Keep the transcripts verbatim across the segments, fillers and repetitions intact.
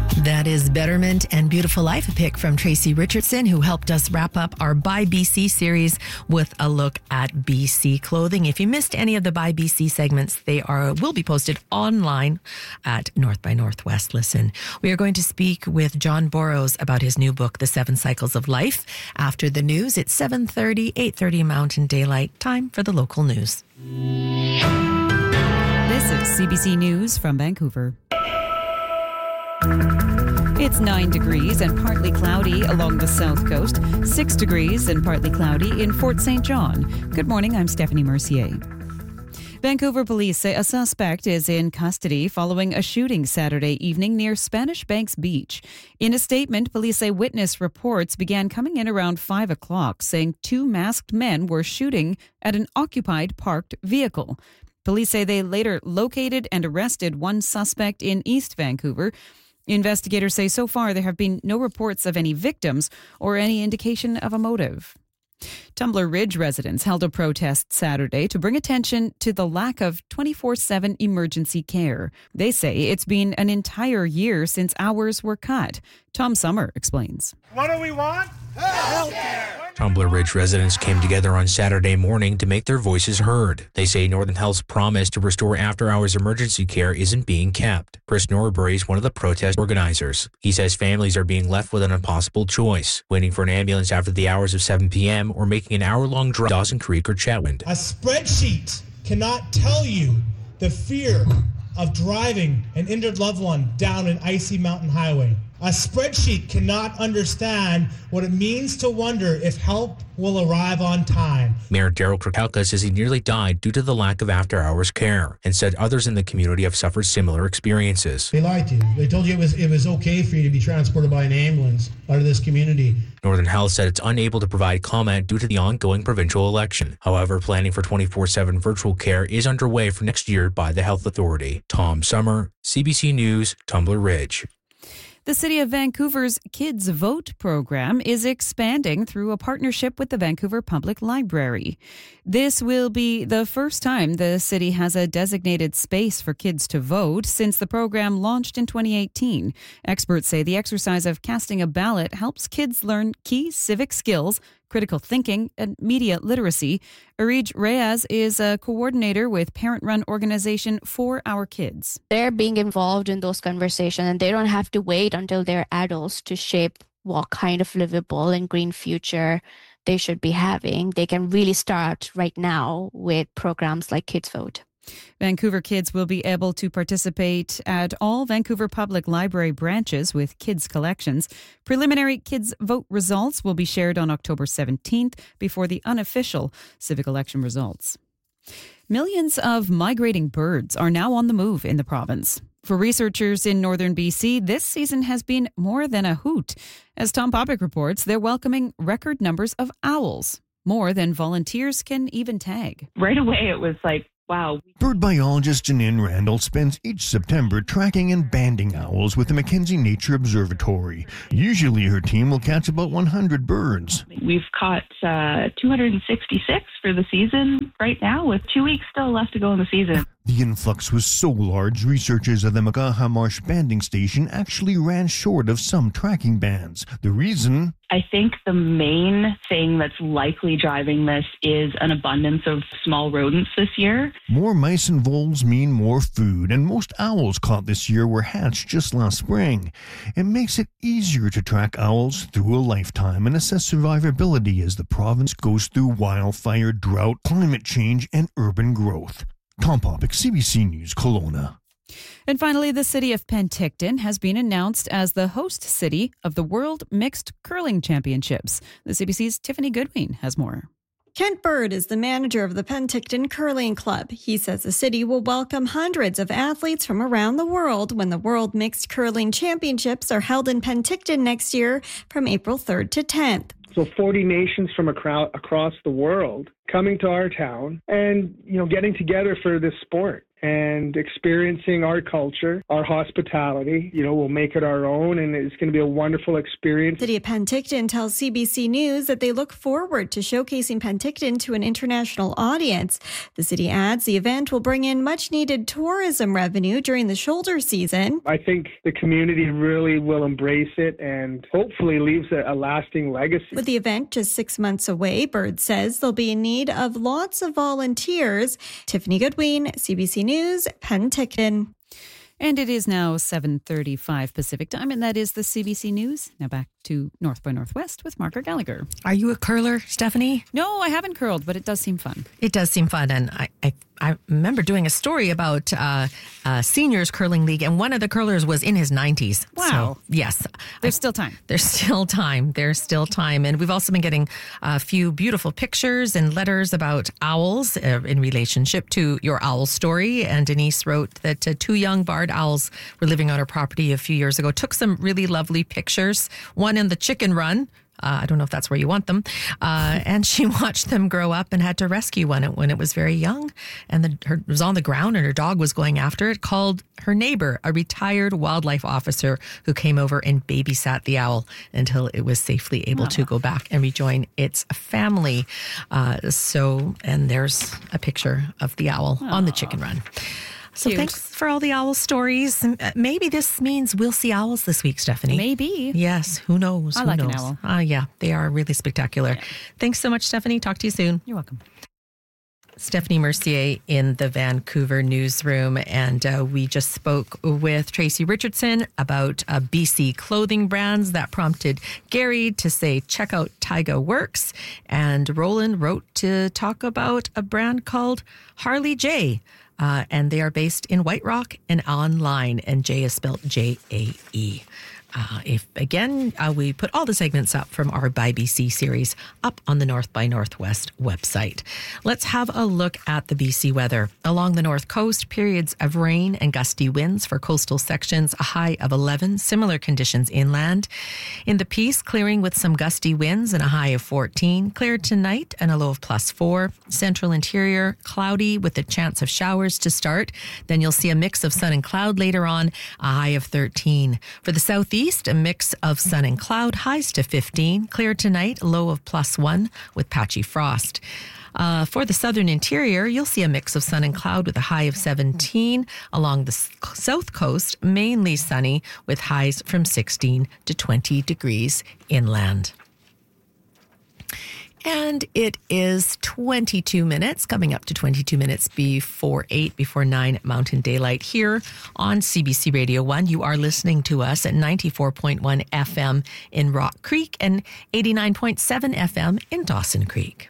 That is Betterment and Beautiful Life, a pick from Tracy Richardson, who helped us wrap up our Buy B C series with a look at B C clothing. If you missed any of the Buy B C segments, they are will be posted online at North by Northwest. Listen, we are going to speak with John Borrows about his new book, The Seven Cycles of Life. After the news, it's seven thirty, eight thirty Mountain Daylight. Time for the local news. This is C B C News from Vancouver. It's nine degrees and partly cloudy along the south coast, six degrees and partly cloudy in Fort Saint John. Good morning, I'm Stephanie Mercier. Vancouver police say a suspect is in custody following a shooting Saturday evening near Spanish Banks Beach. In a statement, police say witness reports began coming in around five o'clock, saying two masked men were shooting at an occupied parked vehicle. Police say they later located and arrested one suspect in East Vancouver. Investigators say so far there have been no reports of any victims or any indication of a motive. Tumbler Ridge residents held a protest Saturday to bring attention to the lack of twenty-four seven emergency care. They say it's been an entire year since hours were cut. Tom Summer explains. What do we want? Health care! Tumbler Ridge residents came together on Saturday morning to make their voices heard. They say Northern Health's promise to restore after-hours emergency care isn't being kept. Chris Norbury is one of the protest organizers. He says families are being left with an impossible choice, waiting for an ambulance after the hours of seven p.m. or making an hour-long drive to Dawson Creek or Chetwynd. A spreadsheet cannot tell you the fear of driving an injured loved one down an icy mountain highway. A spreadsheet cannot understand what it means to wonder if help will arrive on time. Mayor Daryl Krakauka says he nearly died due to the lack of after-hours care and said others in the community have suffered similar experiences. They lied to you. They told you it was it was okay for you to be transported by an ambulance out of this community. Northern Health said it's unable to provide comment due to the ongoing provincial election. However, planning for twenty-four seven virtual care is underway for next year by the Health Authority. Tom Summer, C B C News, Tumbler Ridge. The City of Vancouver's Kids Vote program is expanding through a partnership with the Vancouver Public Library. This will be the first time the city has a designated space for kids to vote since the program launched in twenty eighteen. Experts say the exercise of casting a ballot helps kids learn key civic skills, critical thinking, and media literacy. Arij Reyes is a coordinator with parent-run organization For Our Kids. They're being involved in those conversations, and they don't have to wait until they're adults to shape what kind of livable and green future they should be having. They can really start right now with programs like Kids Vote. Vancouver kids will be able to participate at all Vancouver Public Library branches with kids collections. Preliminary Kids Vote results will be shared on October seventeenth before the unofficial civic election results. Millions of migrating birds are now on the move in the province. For researchers in northern B C, this season has been more than a hoot. As Tom Popick reports, they're welcoming record numbers of owls, more than volunteers can even tag. Right away, it was like, wow. Bird biologist Janine Randall spends each September tracking and banding owls with the Mackenzie Nature Observatory. Usually her team will catch about one hundred birds. We've caught uh, two hundred sixty-six for the season right now, with two weeks still left to go in the season. The influx was so large, researchers at the Magaha Marsh Banding Station actually ran short of some tracking bands. The reason? I think the main thing that's likely driving this is an abundance of small rodents this year. More mice and voles mean more food, and most owls caught this year were hatched just last spring. It makes it easier to track owls through a lifetime and assess survivability as the province goes through wildfire, drought, climate change, and urban growth. Tom Popick, C B C News, Kelowna. And finally, the city of Penticton has been announced as the host city of the World Mixed Curling Championships. The C B C's Tiffany Goodwin has more. Kent Bird is the manager of the Penticton Curling Club. He says the city will welcome hundreds of athletes from around the world when the World Mixed Curling Championships are held in Penticton next year from April third to tenth. So forty nations from across the world coming to our town and, you know, getting together for this sport. and experiencing our culture, our hospitality. You know, we'll make it our own, and it's going to be a wonderful experience. City of Penticton tells C B C News that they look forward to showcasing Penticton to an international audience. The city adds the event will bring in much-needed tourism revenue during the shoulder season. I think the community really will embrace it and hopefully leaves a, a lasting legacy. With the event just six months away, Bird says they'll be in need of lots of volunteers. Tiffany Goodwin, C B C News, Penticton. And it is now seven thirty-five Pacific time, and that is the C B C News. Now back to North by Northwest with Margaret Gallagher. Are you a curler, Stephanie? No, I haven't curled, but it does seem fun. It does seem fun, and I, I, I remember doing a story about uh, uh, seniors curling league, and one of the curlers was in his nineties. Wow. So, yes. There's I, still time. There's still time. There's still time. And we've also been getting a few beautiful pictures and letters about owls uh, in relationship to your owl story. And Denise wrote that uh, two young barred owls were living on her property a few years ago. Took some really lovely pictures. One in the chicken run. Uh, I don't know if that's where you want them. Uh, and she watched them grow up and had to rescue one when it was very young. And the, her, it was on the ground and her dog was going after it. Called her neighbor, a retired wildlife officer, who came over and babysat the owl until it was safely able Aww. to go back and rejoin its family. Uh, so, and there's a picture of the owl Aww. on the chicken run. So Cute. Thanks for all the owl stories. Maybe this means we'll see owls this week, Stephanie. Maybe. Yes, who knows? I who like knows? an owl. Uh, yeah, they are really spectacular. Yeah. Thanks so much, Stephanie. Talk to you soon. You're welcome. Stephanie Mercier in the Vancouver newsroom, and uh, we just spoke with Tracy Richardson about uh, B C clothing brands that prompted Gary to say, check out Taiga Works, and Roland wrote to talk about a brand called Harley J. Uh, and they are based in White Rock and online, and J is spelled J A E. Uh, if again, uh, we put all the segments up from our By B C series up on the North by Northwest website. Let's have a look at the B C weather. Along the north coast, periods of rain and gusty winds for coastal sections, a high of eleven. Similar conditions inland. In the Peace, clearing with some gusty winds and a high of fourteen. Clear tonight and a low of plus four. Central interior, cloudy with a chance of showers to start. Then you'll see a mix of sun and cloud later on, a high of thirteen. For the southeast, East, a mix of sun and cloud, highs to fifteen. Clear tonight, low of plus one with patchy frost. Uh, for the southern interior, you'll see a mix of sun and cloud with a high of seventeen. Along the south coast, mainly sunny with highs from sixteen to twenty degrees inland. And it is twenty-two minutes, coming up to twenty-two minutes before eight, before nine Mountain Daylight here on C B C Radio one. You are listening to us at ninety-four point one F M in Rock Creek and eighty-nine point seven F M in Dawson Creek.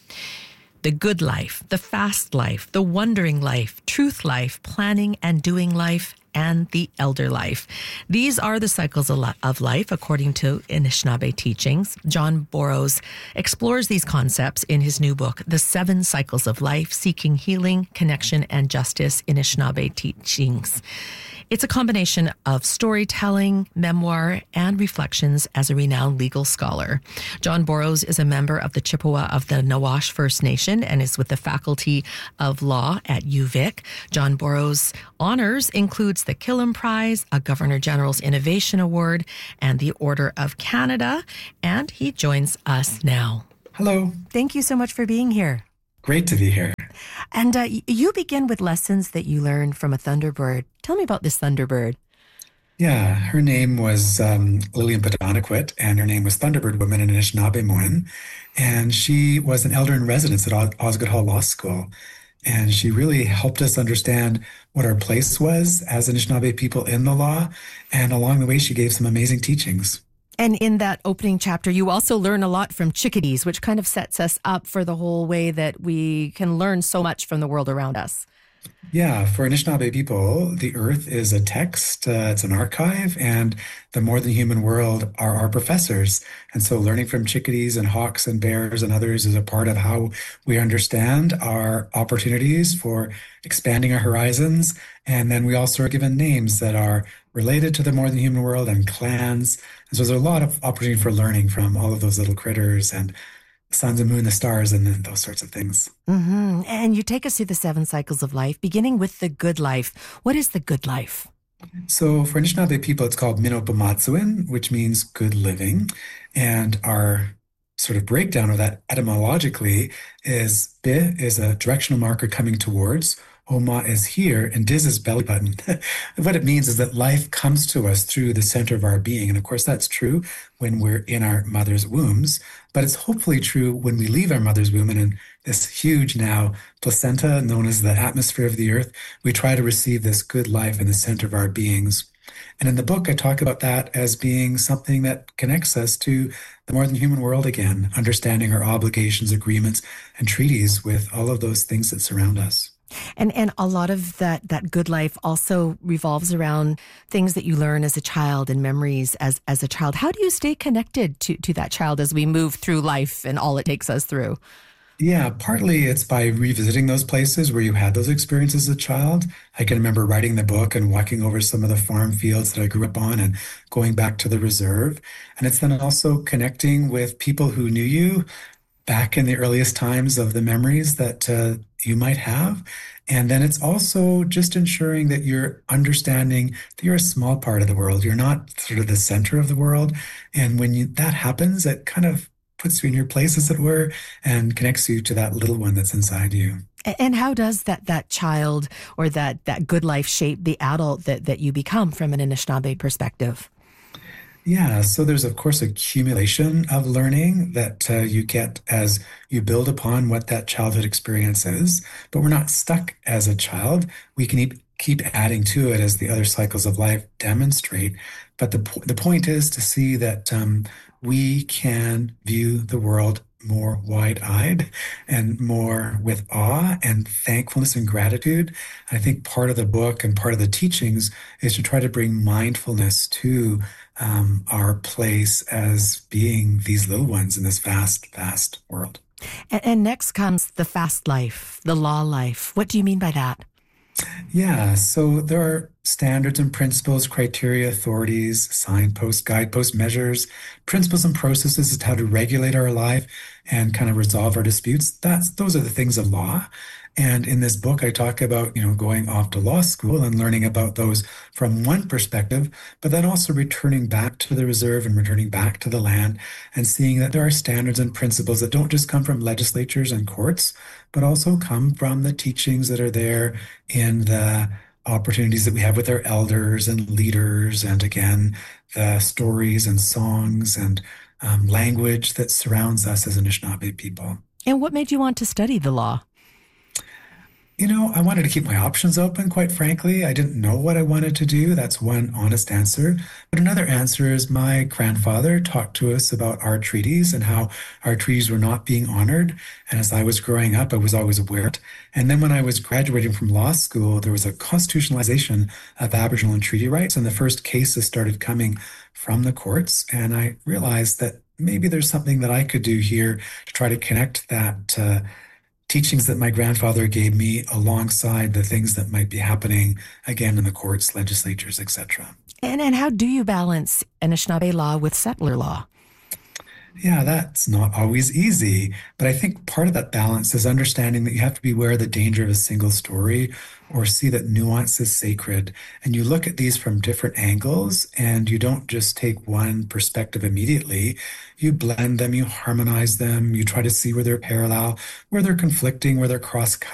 The good life, the fast life, the wondering life, truth life, planning and doing life, and the elder life. These are the cycles of life, according to Anishinaabe teachings. John Burroughs explores these concepts in his new book, The Seven Cycles of Life, Seeking Healing, Connection, and Justice, Anishinaabe Teachings. It's a combination of storytelling, memoir, and reflections as a renowned legal scholar. John Burroughs is a member of the Chippewa of the Nawash First Nation and is with the Faculty of Law at U Vic. John Burroughs' honors includes the Killam Prize, a Governor General's Innovation Award, and the Order of Canada. And he joins us now. Hello. Thank you so much for being here. Great to be here. And uh, you begin with lessons that you learned from a thunderbird. Tell me about this thunderbird. Yeah, her name was um, Lillian Padanaquit, and her name was Thunderbird Woman in Anishinaabe-Moin. And she was an elder in residence at Osgoode Hall Law School. And she really helped us understand what our place was as Anishinaabe people in the law. And along the way, she gave some amazing teachings. And in that opening chapter, you also learn a lot from chickadees, which kind of sets us up for the whole way that we can learn so much from the world around us. Yeah, for Anishinaabe people, the earth is a text, uh, it's an archive, and the more than human world are our professors. And so learning from chickadees and hawks and bears and others is a part of how we understand our opportunities for expanding our horizons. And then we also are given names that are related to the more than human world and clans. And so there's a lot of opportunity for learning from all of those little critters. And suns and moon, the stars, and then those sorts of things. Mm-hmm. And you take us through the seven cycles of life, beginning with the good life. What is the good life? So for Anishinaabe people, it's called Minopamatsuin, which means good living. And our sort of breakdown of that etymologically is Be is a directional marker coming towards, Oma is here, and Diz is belly button. What it means is that life comes to us through the center of our being. And of course, that's true when we're in our mother's wombs, but it's hopefully true when we leave our mother's womb and in this huge now placenta known as the atmosphere of the earth, we try to receive this good life in the center of our beings. And in the book, I talk about that as being something that connects us to the more than human world again, understanding our obligations, agreements, and treaties with all of those things that surround us. And and a lot of that that good life also revolves around things that you learn as a child and memories as as a child. How do you stay connected to to that child as we move through life and all it takes us through? Yeah, partly it's by revisiting those places where you had those experiences as a child. I can remember writing the book and walking over some of the farm fields that I grew up on and going back to the reserve. And it's then also connecting with people who knew you back in the earliest times of the memories that uh, you might have. And then it's also just ensuring that you're understanding that you're a small part of the world. You're not sort of the center of the world. And when you, that happens, it kind of puts you in your place, as it were, and connects you to that little one that's inside you. And how does that that child or that that good life shape the adult that, that you become from an Anishinaabe perspective? Yeah, so there's, of course, accumulation of learning that uh, you get as you build upon what that childhood experience is. But we're not stuck as a child. We can keep, keep adding to it as the other cycles of life demonstrate. But the, po- the point is to see that um, we can view the world more wide-eyed and more with awe and thankfulness and gratitude. I think part of the book and part of the teachings is to try to bring mindfulness to um, our place as being these little ones in this vast, vast world. And, and next comes the fast life, the law life. What do you mean by that? Yeah, so there are standards and principles, criteria, authorities, signposts, guideposts, measures, principles and processes as to how to regulate our life and kind of resolve our disputes. That's those are the things of law. And in this book, I talk about, you know, going off to law school and learning about those from one perspective, but then also returning back to the reserve and returning back to the land and seeing that there are standards and principles that don't just come from legislatures and courts, but also come from the teachings that are there in the opportunities that we have with our elders and leaders, and again, the stories and songs and um, language that surrounds us as Anishinaabe people. And what made you want to study the law? You know, I wanted to keep my options open, quite frankly. I didn't know what I wanted to do. That's one honest answer. But another answer is my grandfather talked to us about our treaties and how our treaties were not being honored. And as I was growing up, I was always aware. And then when I was graduating from law school, there was a constitutionalization of Aboriginal and treaty rights. And the first cases started coming from the courts. And I realized that maybe there's something that I could do here to try to connect that uh, teachings that my grandfather gave me alongside the things that might be happening again in the courts, legislatures, et cetera. And and how do you balance Anishinaabe law with settler law? Yeah, that's not always easy, but I think part of that balance is understanding that you have to be aware of the danger of a single story or see that nuance is sacred. And you look at these from different angles and you don't just take one perspective immediately. You blend them, you harmonize them, you try to see where they're parallel, where they're conflicting, where they're cross-cutting.